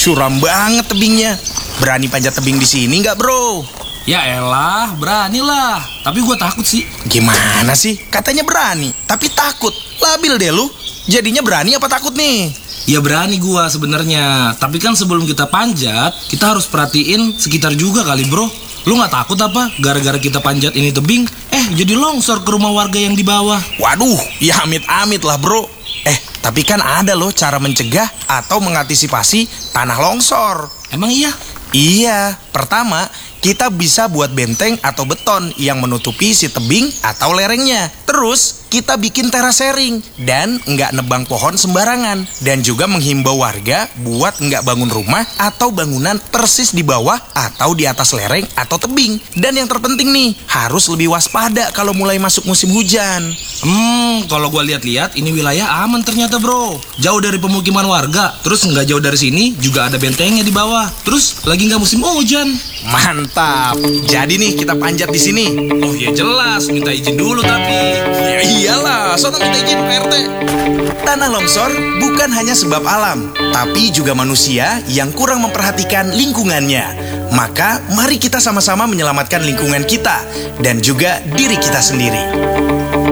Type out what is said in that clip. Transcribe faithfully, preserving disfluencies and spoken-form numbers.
Suram banget tebingnya. Berani panjat tebing di sini nggak, bro? Ya elah, beranilah. Tapi gue takut sih. Gimana sih? Katanya berani, tapi takut. Labil deh lu. Jadinya berani apa takut nih? Ya berani gue sebenarnya. Tapi kan sebelum kita panjat, kita harus perhatiin sekitar juga kali, bro. Lu nggak takut apa? Gara-gara kita panjat ini tebing, eh jadi longsor ke rumah warga yang di bawah. Waduh, ya amit-amit lah, bro. Eh, tapi kan ada loh cara mencegah atau mengantisipasi tanah longsor. Emang iya? Iya, pertama kita bisa buat benteng atau beton yang menutupi si tebing atau lerengnya. Terus kita bikin terasering dan nggak nebang pohon sembarangan. Dan juga menghimbau warga buat nggak bangun rumah atau bangunan persis di bawah atau di atas lereng atau tebing. Dan yang terpenting nih, harus lebih waspada kalau mulai masuk musim hujan. Hmm, kalau gue lihat-lihat ini wilayah aman ternyata, bro. Jauh dari pemukiman warga. Terus nggak jauh dari sini juga ada bentengnya di bawah. Terus lagi nggak musim hujan. Mantap. Jadi nih kita panjat di sini. Oh ya jelas, minta izin dulu tapi. Ya iyalah, soalnya minta izin P R T. Tanah longsor bukan hanya sebab alam, tapi juga manusia yang kurang memperhatikan lingkungannya. Maka mari kita sama-sama menyelamatkan lingkungan kita dan juga diri kita sendiri.